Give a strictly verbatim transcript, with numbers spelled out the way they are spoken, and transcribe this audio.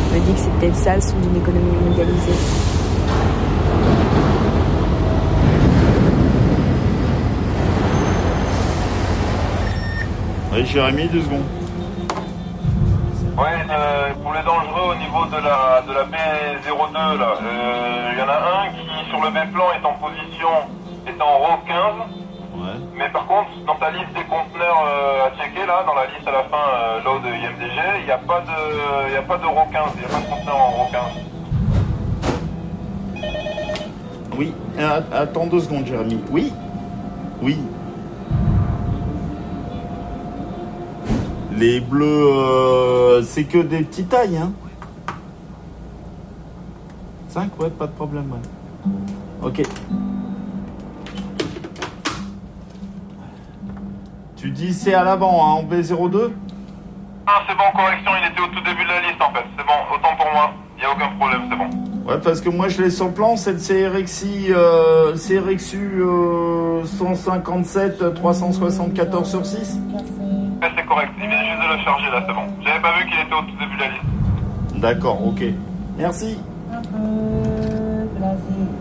Je me dis que c'est peut-être ça le son d'une économie mondialisée. Oui, Jérémy, deux secondes. Ouais, euh, pour les dangereux au niveau de la, de la B zéro deux, là, il euh, y en a un qui, sur le B-plan, est en position, est en row quinze. Ouais. Mais par contre, dans ta liste des conteneurs euh, à checker, là, dans la liste à la fin, euh, load I M D G, il n'y a pas de, il y a pas de row quinze, il n'y a pas de conteneur en row quinze. Oui, euh, attends deux secondes, Jérémy. Oui. Oui. Les bleus, euh, c'est que des petites tailles, hein. cinq, ouais, pas de problème, ouais. Ok. Tu dis c'est à l'avant, hein, en B zéro deux? Ah, c'est bon, correction, il était au tout début de la liste, en fait. C'est bon, autant pour moi. Il n'y a aucun problème, c'est bon. Ouais, parce que moi, je l'ai sur le plan, c'est le C R X I, euh, C R X U euh, cent cinquante-sept trois cent soixante-quatorze sur six. Ouais, c'est correct, il vient juste de le charger, là, c'est bon. J'avais pas vu qu'il était au tout début de la liste. D'accord, ok. Merci. Un peu blasé.